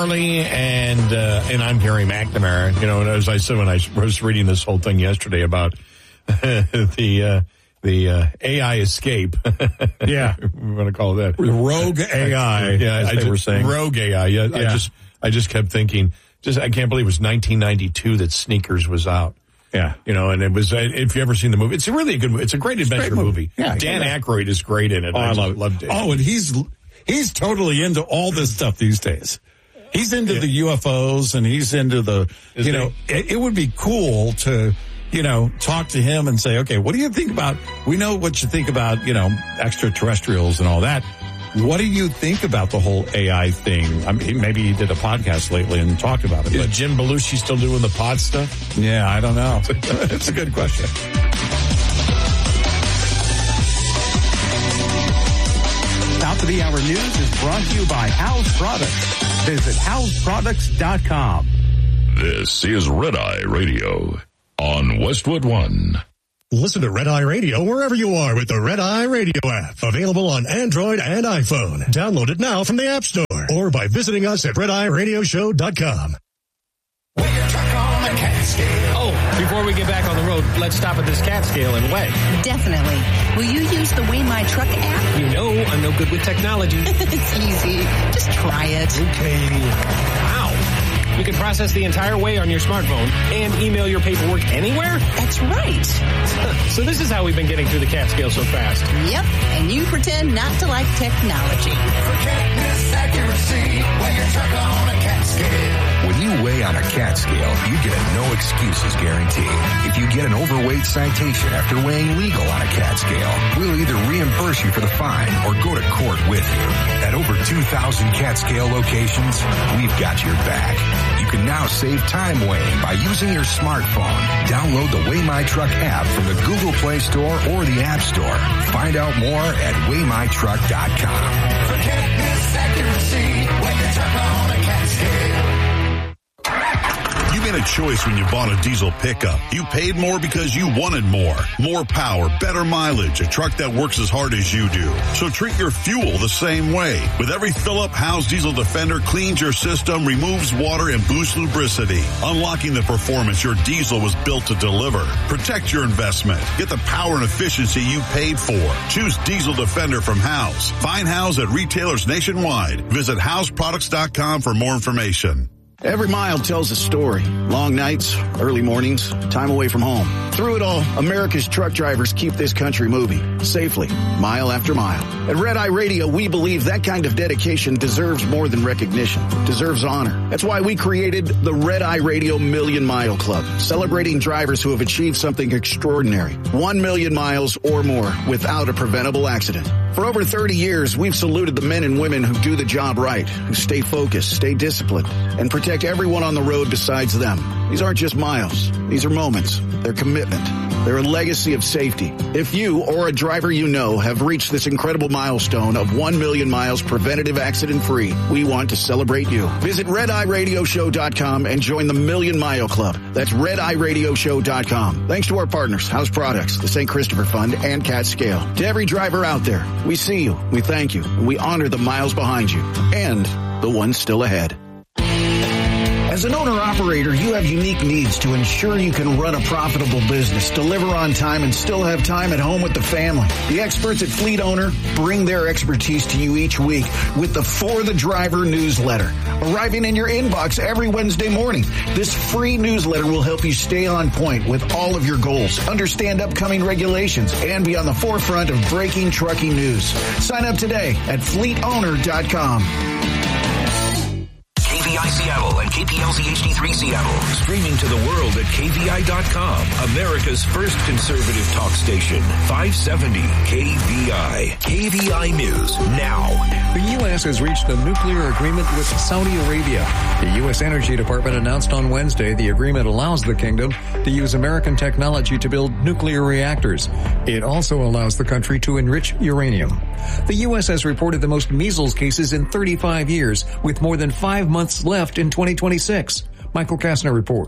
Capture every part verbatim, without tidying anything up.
And uh, and I'm Gary McNamara. You know, and as I said when I was reading this whole thing yesterday about the uh, the uh, A I escape. Yeah, we're going to call it that rogue A I. Yeah, as I they just, were saying rogue A I. Yeah, yeah, I just I just kept thinking. Just I can't believe it was nineteen ninety-two that Sneakers was out. Yeah, you know, and it was. If you ever seen the movie, it's a really good. It's a great adventure great movie. movie. Yeah, Dan yeah. Aykroyd is great in it. Oh, I, I love it. Loved it. Oh, and he's he's totally into all this stuff these days. He's into yeah. the U F Os and he's into the, Is you know, it, it would be cool to, you know, talk to him and say, okay, what do you think about, we know what you think about, you know, extraterrestrials and all that. What do you think about the whole A I thing? I mean, maybe he did a podcast lately and talked about it. Is but Jim Belushi still doing the pod stuff? Yeah, I don't know. It's a good question. Top of the Hour News is brought to you by House Products. Visit house products dot com. This is Red Eye Radio on Westwood One. Listen to Red Eye Radio wherever you are with the Red Eye Radio app. Available on Android and iPhone. Download it now from the App Store or by visiting us at red eye radio show dot com. Oh, before we get back on the road, let's stop at this cat scale and weigh. Definitely. Will you use the Weigh My Truck app? You know I'm no good with technology. It's easy. Just try it. Okay. Wow. You can process the entire weigh on your smartphone and email your paperwork anywhere? That's right. So this is how we've been getting through the cat scale so fast. Yep. And you pretend not to like technology. Forget this accuracy when you're truck on a cat scale. When you weigh on a cat scale, you get a no excuses guarantee. If you get an overweight citation after weighing legal on a cat scale, we'll either reimburse you for the fine or go to court with you. At over two thousand cat scale locations, we've got your back. You can now save time weighing by using your smartphone. Download the Weigh My Truck app from the Google Play Store or the App Store. Find out more at weigh my truck dot com. Forget this accuracy when you're truck on a cat scale. You made a choice when you bought a diesel pickup. You paid more because you wanted more. More power, better mileage, a truck that works as hard as you do. So treat your fuel the same way. With every fill-up, Howe's Diesel Defender cleans your system, removes water, and boosts lubricity, unlocking the performance your diesel was built to deliver. Protect your investment. Get the power and efficiency you paid for. Choose Diesel Defender from Howe's. Find Howe's at retailers nationwide. Visit house products dot com for more information. Every mile tells a story. Long nights, early mornings, time away from home. Through it all, America's truck drivers keep this country moving safely, mile after mile. At Red Eye Radio, we believe that kind of dedication deserves more than recognition, deserves honor. That's why we created the Red Eye Radio Million Mile Club, celebrating drivers who have achieved something extraordinary. One million miles or more without a preventable accident. For over thirty years, we've saluted the men and women who do the job right, who stay focused, stay disciplined, and protect everyone on the road besides them. These aren't just miles. These are moments. They're commitment. They're a legacy of safety. If you or a driver you know have reached this incredible milestone of one million miles preventative accident free, we want to celebrate you. Visit red eye radio show dot com and join the Million Mile Club. That's red eye radio show dot com. Thanks to our partners, House Products, the Saint Christopher Fund, and Cat Scale. To every driver out there, we see you, we thank you, and we honor the miles behind you and the ones still ahead. As an owner-operator, you have unique needs to ensure you can run a profitable business, deliver on time, and still have time at home with the family. The experts at Fleet Owner bring their expertise to you each week with the For the Driver newsletter, arriving in your inbox every Wednesday morning. This free newsletter will help you stay on point with all of your goals, understand upcoming regulations, and be on the forefront of breaking trucking news. Sign up today at fleet owner dot com. K V I Seattle and K P L Z H D three Seattle. Streaming to the world at K V I dot com. America's first conservative talk station. five seventy K V I. K V I News now. The U S has reached a nuclear agreement with Saudi Arabia. The U S Energy Department announced on Wednesday the agreement allows the kingdom to use American technology to build nuclear reactors. It also allows the country to enrich uranium. The U S has reported the most measles cases in thirty-five years, with more than five months left in twenty twenty-six. Michael Kastner reports.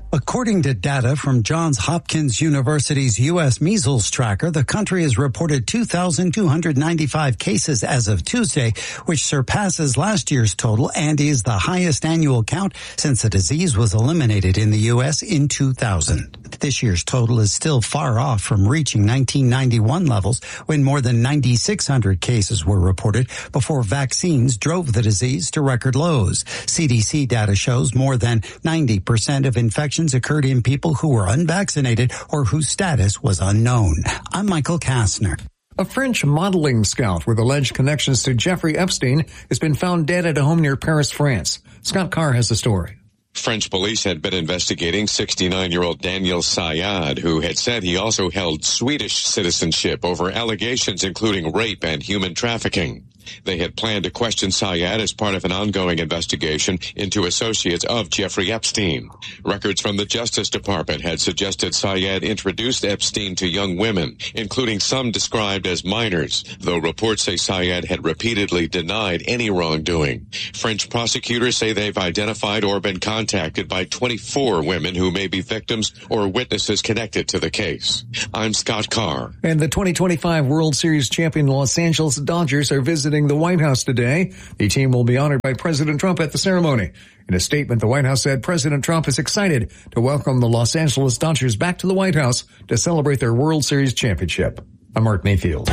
According to data from Johns Hopkins University's U S Measles Tracker, the country has reported two thousand two hundred ninety-five cases as of Tuesday, which surpasses last year's total and is the highest annual count since the disease was eliminated in the U S in two thousand. This year's total is still far off from reaching nineteen ninety-one levels when more than nine thousand six hundred cases were reported before vaccines drove the disease to record lows. C D C data shows more than ninety percent of infections occurred in people who were unvaccinated or whose status was unknown. I'm Michael Kastner. A French modeling scout with alleged connections to Jeffrey Epstein has been found dead at a home near Paris, France. Scott Carr has the story. French police had been investigating sixty-nine-year-old Daniel Sayad, who had said he also held Swedish citizenship over allegations including rape and human trafficking. They had planned to question Sayad as part of an ongoing investigation into associates of Jeffrey Epstein. Records from the Justice Department had suggested Sayad introduced Epstein to young women, including some described as minors, though reports say Sayad had repeatedly denied any wrongdoing. French prosecutors say they've identified or been contacted by twenty-four women who may be victims or witnesses connected to the case. I'm Scott Carr. And the twenty twenty-five World Series champion Los Angeles Dodgers are visiting the White House today. The team will be honored by President Trump at the ceremony. In a statement, the White House said President Trump is excited to welcome the Los Angeles Dodgers back to the White House to celebrate their World Series championship. I'm Mark Mayfield.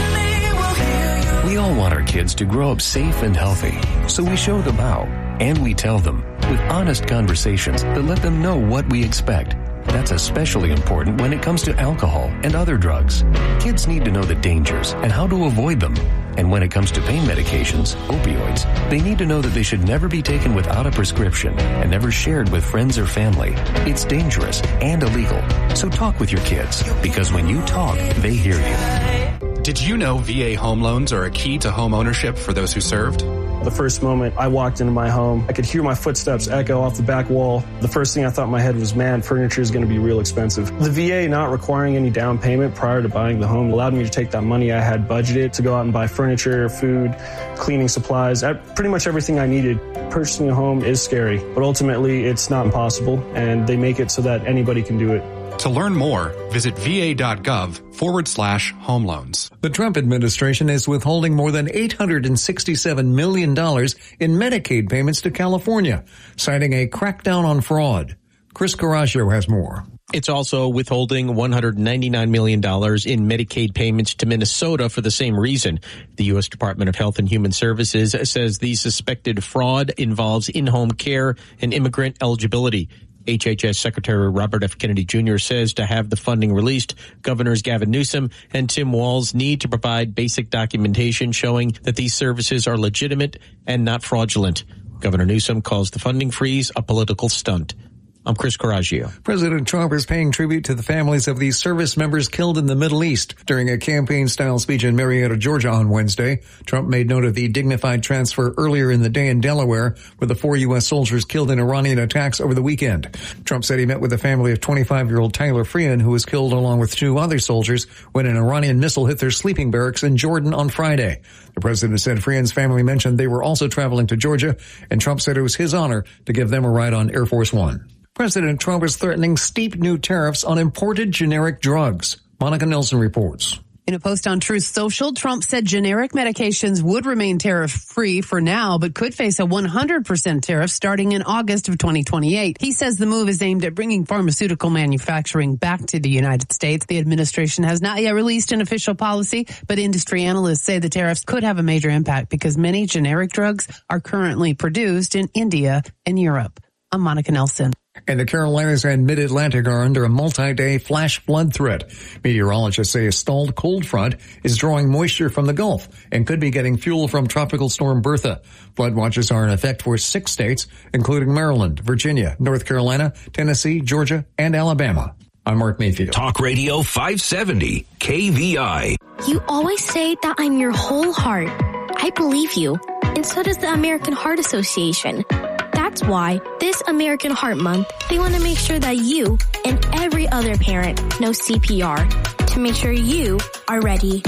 We all want our kids to grow up safe and healthy, so we show them how, and we tell them with honest conversations that let them know what we expect. That's especially important when it comes to alcohol and other drugs. Kids need to know the dangers and how to avoid them. And when it comes to pain medications, opioids, they need to know that they should never be taken without a prescription and never shared with friends or family. It's dangerous and illegal. So talk with your kids, because when you talk, they hear you. Did you know V A home loans are a key to home ownership for those who served? The first moment I walked into my home, I could hear my footsteps echo off the back wall. The first thing I thought in my head was, man, furniture is going to be real expensive. The V A not requiring any down payment prior to buying the home allowed me to take that money I had budgeted to go out and buy furniture, food, cleaning supplies, pretty much everything I needed. Purchasing a home is scary, but ultimately it's not impossible, and they make it so that anybody can do it. To learn more, visit va.gov forward slash home loans. The Trump administration is withholding more than eight hundred sixty-seven million dollars in Medicaid payments to California, citing a crackdown on fraud. Chris Coraggio has more. It's also withholding one hundred ninety-nine million dollars in Medicaid payments to Minnesota for the same reason. The U S Department of Health and Human Services says the suspected fraud involves in-home care and immigrant eligibility. H H S Secretary Robert F. Kennedy Junior says to have the funding released, Governors Gavin Newsom and Tim Walz need to provide basic documentation showing that these services are legitimate and not fraudulent. Governor Newsom calls the funding freeze a political stunt. I'm Chris Coraggio. President Trump is paying tribute to the families of these service members killed in the Middle East. During a campaign-style speech in Marietta, Georgia on Wednesday, Trump made note of the dignified transfer earlier in the day in Delaware, where the four U S soldiers killed in Iranian attacks over the weekend. Trump said he met with the family of twenty-five-year-old Tyler Freehan, who was killed along with two other soldiers when an Iranian missile hit their sleeping barracks in Jordan on Friday. The president said Freehan's family mentioned they were also traveling to Georgia, and Trump said it was his honor to give them a ride on Air Force One. President Trump is threatening steep new tariffs on imported generic drugs. Monica Nelson reports. In a post on Truth Social, Trump said generic medications would remain tariff-free for now, but could face a one hundred percent tariff starting in August of twenty twenty-eight. He says the move is aimed at bringing pharmaceutical manufacturing back to the United States. The administration has not yet released an official policy, but industry analysts say the tariffs could have a major impact because many generic drugs are currently produced in India and Europe. I'm Monica Nelson. And the Carolinas and Mid-Atlantic are under a multi-day flash flood threat. Meteorologists say a stalled cold front is drawing moisture from the Gulf and could be getting fuel from Tropical Storm Bertha. Flood watches are in effect for six states, including Maryland, Virginia, North Carolina, Tennessee, Georgia, and Alabama. I'm Mark Mayfield. Talk Radio five seventy, K V I. You always say that I'm your whole heart. I believe you, and so does the American Heart Association. That's why this American Heart Month, they want to make sure that you and every other parent know C P R to make sure you are ready.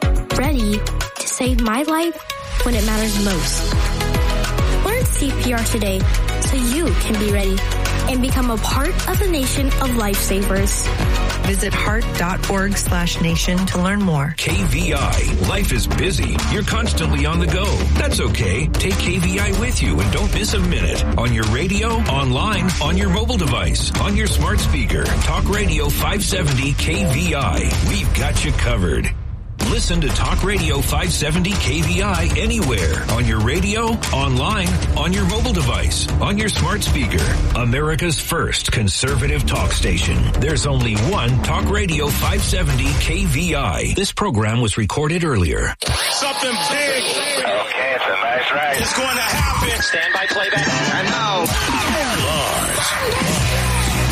Ready to save my life when it matters most. Learn C P R today so you can be ready and become a part of the nation of lifesavers. Visit heart.org slash nation to learn more. K V I. Life is busy. You're constantly on the go. That's okay. Take K V I with you and don't miss a minute. On your radio, online, on your mobile device, on your smart speaker. Talk Radio five seventy K V I. We've got you covered. Listen to Talk Radio five seventy K V I anywhere. On your radio, online, on your mobile device, on your smart speaker. America's first conservative talk station. There's only one Talk Radio five seventy K V I. This program was recorded earlier. Something big. Okay, it's a nice ride. It's going to happen. Stand by playback. And now, Lars.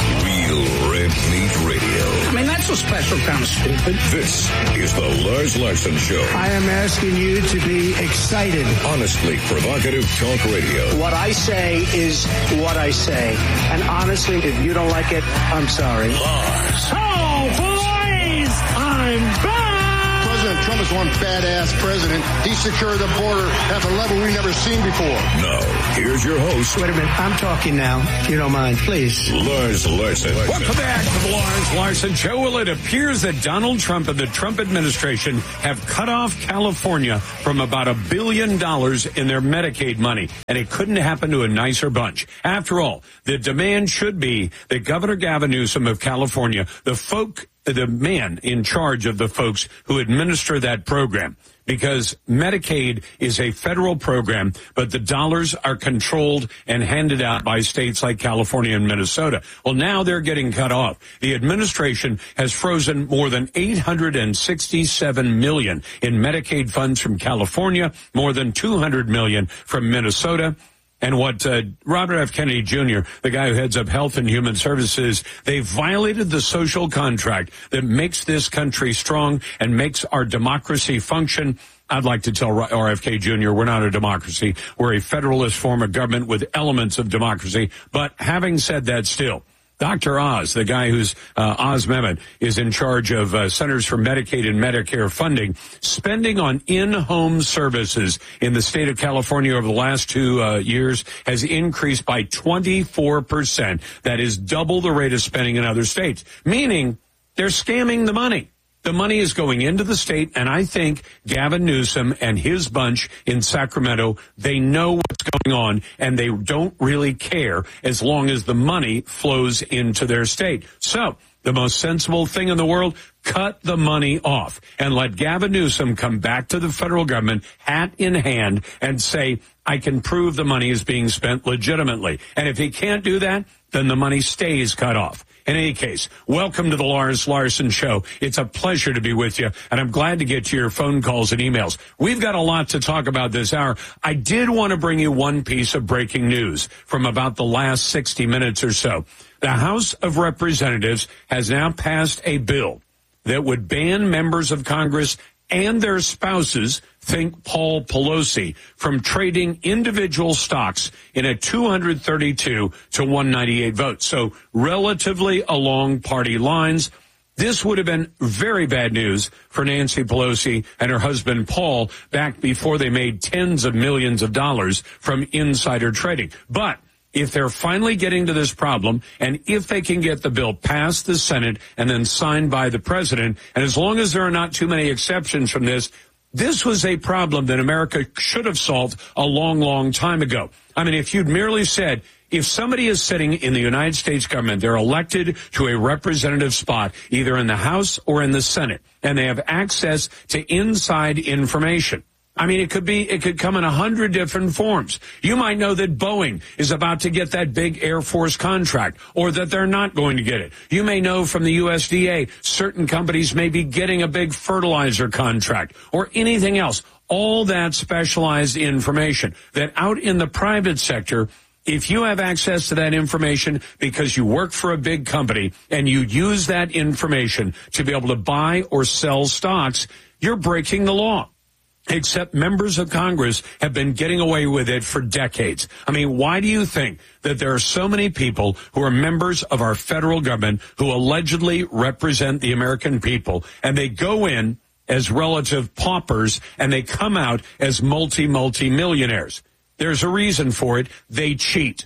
Real Red Meat Radio. I mean, that's a special kind of stupid. This is the Lars Larson Show. I am asking you to be excited. Honestly provocative talk radio. What I say is what I say. And honestly, if you don't like it, I'm sorry. Lars. Oh, boys! I'm back! President Trump is one badass president. He secured the border at a level we've never seen before. Now, here's your host. Wait a minute. I'm talking now, if you don't mind, please. Lars Larson. Welcome back to the Lars Larson Show. Well, it appears that Donald Trump and the Trump administration have cut off California from about a billion dollars in their Medicaid money, and it couldn't happen to a nicer bunch. After all, the demand should be that Governor Gavin Newsom of California, the folk the man in charge of the folks who administer that program, because Medicaid is a federal program, but the dollars are controlled and handed out by states like California and Minnesota. Well, now they're getting cut off. The administration has frozen more than eight hundred sixty-seven million dollars in Medicaid funds from California, more than two hundred million dollars from Minnesota. And what uh, Robert F. Kennedy Junior, the guy who heads up Health and Human Services, they violated the social contract that makes this country strong and makes our democracy function. I'd like to tell R F K Junior we're not a democracy. We're a federalist form of government with elements of democracy. But having said that, still, Doctor Oz, the guy who's uh, Oz Mehmet, is in charge of uh, Centers for Medicaid and Medicare funding. Spending on in-home services in the state of California over the last two uh, years has increased by twenty-four percent. That is double the rate of spending in other states, meaning they're scamming the money. The money is going into the state, and I think Gavin Newsom and his bunch in Sacramento, they know what's going on, and they don't really care as long as the money flows into their state. So the most sensible thing in the world, cut the money off and let Gavin Newsom come back to the federal government, hat in hand, and say, I can prove the money is being spent legitimately. And if he can't do that, then the money stays cut off. In any case, welcome to the Lars Larson Show. It's a pleasure to be with you, and I'm glad to get to your phone calls and emails. We've got a lot to talk about this hour. I did want to bring you one piece of breaking news from about the last sixty minutes or so. The House of Representatives has now passed a bill that would ban members of Congress and their spouses, think Paul Pelosi, from trading individual stocks in a two hundred thirty-two to one ninety-eight vote. So relatively along party lines. This would have been very bad news for Nancy Pelosi and her husband Paul back before they made tens of millions of dollars from insider trading. But if they're finally getting to this problem, and if they can get the bill past the Senate and then signed by the president, and as long as there are not too many exceptions from this, this was a problem that America should have solved a long, long time ago. I mean, if you'd merely said, if somebody is sitting in the United States government, they're elected to a representative spot, either in the House or in the Senate, and they have access to inside information. I mean, it could be, it could come in a hundred different forms. You might know that Boeing is about to get that big Air Force contract, or that they're not going to get it. You may know from the U S D A, certain companies may be getting a big fertilizer contract, or anything else. All that specialized information that out in the private sector, if you have access to that information because you work for a big company and you use that information to be able to buy or sell stocks, you're breaking the law. Except members of Congress have been getting away with it for decades. I mean, why do you think that there are so many people who are members of our federal government who allegedly represent the American people, and they go in as relative paupers and they come out as multi, multi millionaires? There's a reason for it. They cheat.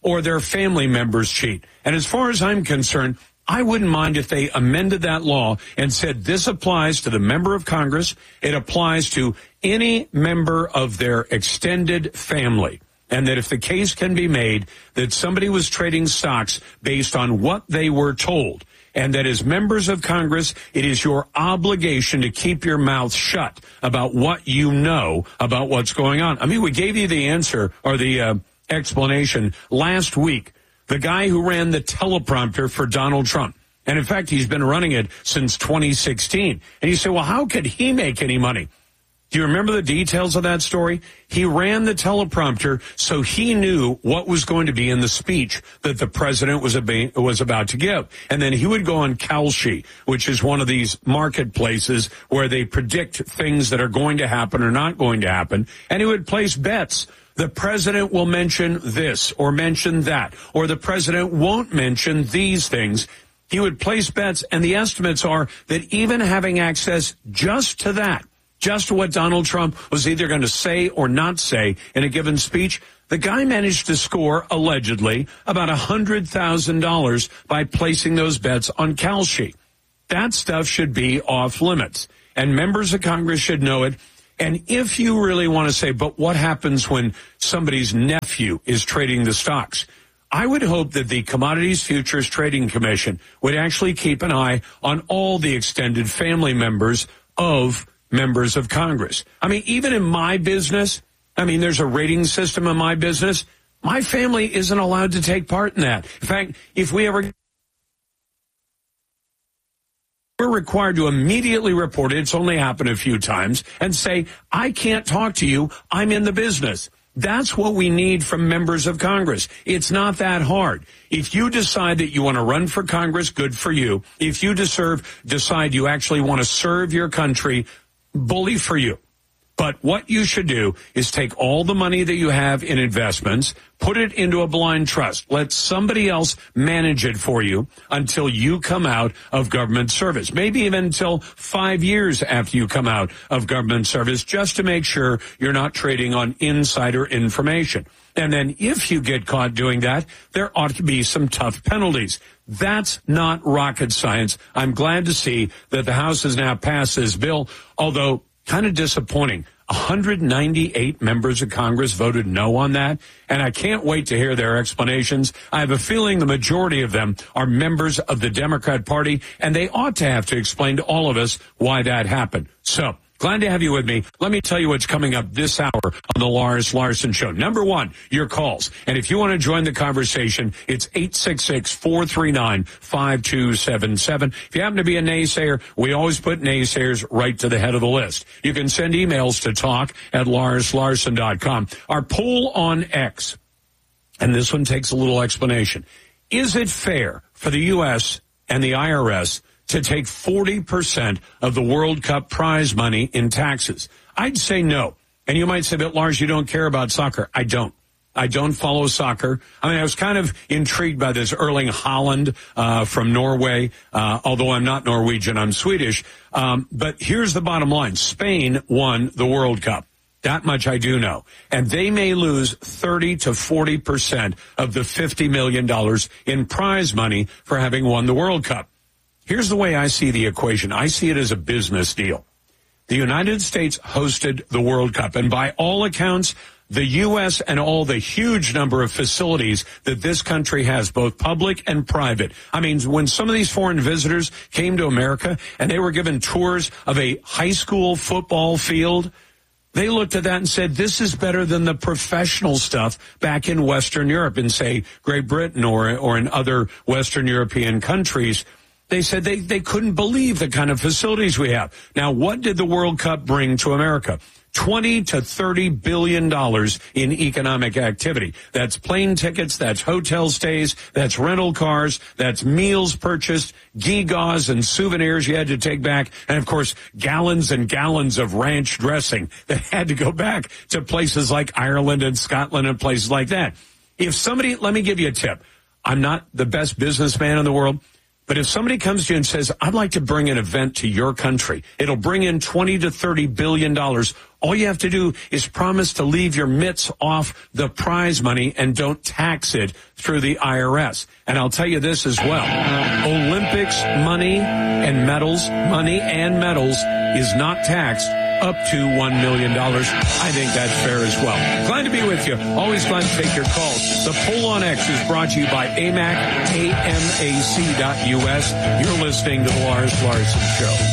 or their family members cheat. And as far as I'm concerned, I wouldn't mind if they amended that law and said this applies to the member of Congress. It applies to any member of their extended family. And that if the case can be made that somebody was trading stocks based on what they were told, and that as members of Congress, it is your obligation to keep your mouth shut about what you know about what's going on. I mean, we gave you the answer or the uh, explanation last week. The guy who ran the teleprompter for Donald Trump. And in fact, he's been running it since twenty sixteen. And you say, well, how could he make any money? Do you remember the details of that story? He ran the teleprompter so he knew what was going to be in the speech that the president was, ab- was about to give. And then he would go on Kalshi, which is one of these marketplaces where they predict things that are going to happen or not going to happen. And he would place bets. The president will mention this or mention that, or the president won't mention these things. He would place bets, and the estimates are that even having access just to that, just to what Donald Trump was either going to say or not say in a given speech, the guy managed to score, allegedly, about one hundred thousand dollars by placing those bets on Kalshi. That stuff should be off limits, and members of Congress should know it. And if you really want to say, but what happens when somebody's nephew is trading the stocks? I would hope that the Commodities Futures Trading Commission would actually keep an eye on all the extended family members of members of Congress. I mean, even in my business, I mean, there's a rating system in my business. My family isn't allowed to take part in that. In fact, if we ever... we're required to immediately report it. It's only happened a few times and say, I can't talk to you. I'm in the business. That's what we need from members of Congress. It's not that hard. If you decide that you want to run for Congress, good for you. If you deserve, decide you actually want to serve your country, bully for you. But what you should do is take all the money that you have in investments, put it into a blind trust. Let somebody else manage it for you until you come out of government service. Maybe even until five years after you come out of government service, just to make sure you're not trading on insider information. And then if you get caught doing that, there ought to be some tough penalties. That's not rocket science. I'm glad to see that the House has now passed this bill, although kind of disappointing. one hundred ninety-eight members of Congress voted no on that, and I can't wait to hear their explanations. I have a feeling the majority of them are members of the Democrat Party, and they ought to have to explain to all of us why that happened. So, glad to have you with me. Let me tell you what's coming up this hour on the Lars Larson Show. Number one, your calls. And if you want to join the conversation, it's eight six six, four three nine, five two seven seven. If you happen to be a naysayer, we always put naysayers right to the head of the list. You can send emails to talk at lars larson dot com. Our poll on X, and this one takes a little explanation. Is it fair for the U S and the I R S to take forty percent of the World Cup prize money in taxes? I'd say no. And you might say, but Lars, you don't care about soccer. I don't. I don't follow soccer. I mean, I was kind of intrigued by this Erling Haaland uh, from Norway, uh, although I'm not Norwegian, I'm Swedish. Um, but here's the bottom line. Spain won the World Cup. That much I do know. And they may lose thirty to forty percent of the fifty million dollars in prize money for having won the World Cup. Here's the way I see the equation. I see it as a business deal. The United States hosted the World Cup, and by all accounts, the U S and all the huge number of facilities that this country has, both public and private. I mean, when some of these foreign visitors came to America and they were given tours of a high school football field, they looked at that and said, this is better than the professional stuff back in Western Europe, in, say, Great Britain or, or in other Western European countries. They said they, they couldn't believe the kind of facilities we have. Now, what did the World Cup bring to America? twenty to thirty billion dollars in economic activity. That's plane tickets, that's hotel stays, that's rental cars, that's meals purchased, gewgaws and souvenirs you had to take back, and of course, gallons and gallons of ranch dressing that had to go back to places like Ireland and Scotland and places like that. If somebody, let me give you a tip. I'm not the best businessman in the world, But if somebody comes to you and says, I'd like to bring an event to your country, it'll bring in twenty to thirty billion dollars. All you have to do is promise to leave your mitts off the prize money and don't tax it through the I R S. And I'll tell you this as well. Olympics money and medals, money and medals is not taxed up to one million dollars. I think that's fair as well. Glad to be with you. Always glad to take your calls. The Poll on X is brought to you by A M A C, A M A C dot U S. You're listening to the Lars Larson Show.